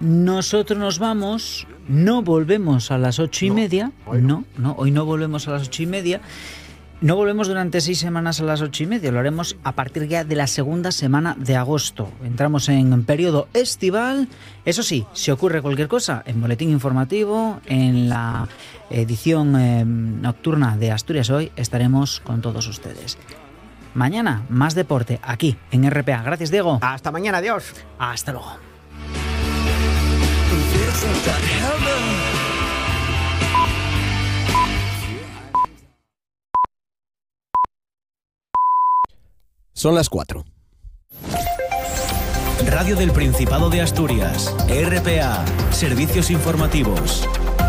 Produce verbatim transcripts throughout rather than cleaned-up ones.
Nosotros nos vamos, no volvemos a las ocho y No, media. hoy no. No, no, hoy no volvemos a las ocho y media. No volvemos durante seis semanas a las ocho y media. Lo haremos a partir ya de la segunda semana de agosto. Entramos en periodo estival. Eso sí, si ocurre cualquier cosa, en Boletín Informativo, en la edición eh, nocturna de Asturias Hoy, estaremos con todos ustedes. Mañana, más deporte, aquí, en R P A. Gracias, Diego. Hasta mañana, adiós. Hasta luego. Son las cuatro. Radio del Principado de Asturias, R P A, Servicios Informativos.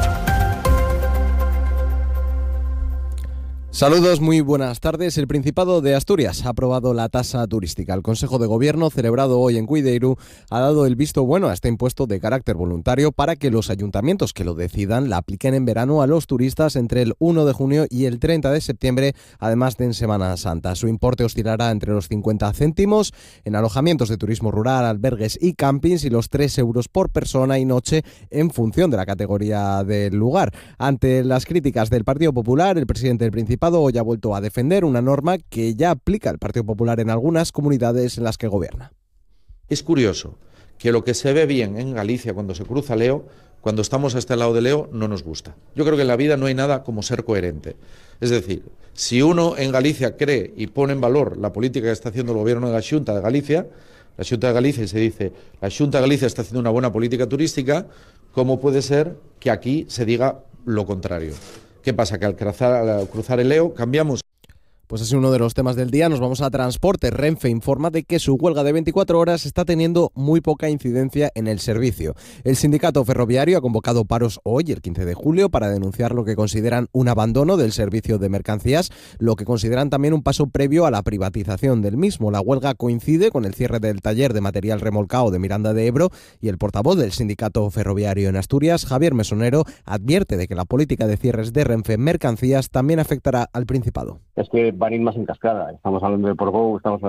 Saludos, muy buenas tardes. El Principado de Asturias ha aprobado la tasa turística. El Consejo de Gobierno, celebrado hoy en Cuideiru, ha dado el visto bueno a este impuesto de carácter voluntario para que los ayuntamientos que lo decidan la apliquen en verano a los turistas entre el primero de junio y el treinta de septiembre, además de en Semana Santa. Su importe oscilará entre los cincuenta céntimos en alojamientos de turismo rural, albergues y campings y los tres euros por persona y noche en función de la categoría del lugar. Ante las críticas del Partido Popular, el presidente del Principado hoy ha vuelto a defender una norma que ya aplica el Partido Popular en algunas comunidades en las que gobierna. Es curioso que lo que se ve bien en Galicia cuando se cruza Leo, cuando estamos a este lado de Leo, no nos gusta. Yo creo que en la vida no hay nada como ser coherente. Es decir, si uno en Galicia cree y pone en valor la política que está haciendo el gobierno de la Xunta de Galicia, la Xunta de Galicia y se dice, la Xunta de Galicia está haciendo una buena política turística, ¿cómo puede ser que aquí se diga lo contrario? ¿Qué pasa? Que al cruzar, al cruzar el Leo cambiamos. Pues es uno de los temas del día. Nos vamos a transporte. Renfe informa de que su huelga de veinticuatro horas está teniendo muy poca incidencia en el servicio. El sindicato ferroviario ha convocado paros hoy, el quince de julio, para denunciar lo que consideran un abandono del servicio de mercancías, lo que consideran también un paso previo a la privatización del mismo. La huelga coincide con el cierre del taller de material remolcado de Miranda de Ebro y el portavoz del sindicato ferroviario en Asturias, Javier Mesonero, advierte de que la política de cierres de Renfe Mercancías también afectará al Principado. Es que van a ir más en cascada. Estamos hablando de Portbou, estamos